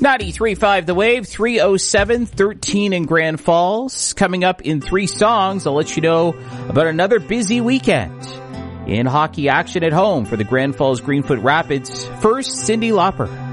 93.5 The Wave, 3:07:13 in Grand Falls. Coming up in 3 songs, I'll let you know about another busy weekend in hockey action at home for the Grand Falls Greenfoot Rapids. First, Cyndi Lauper.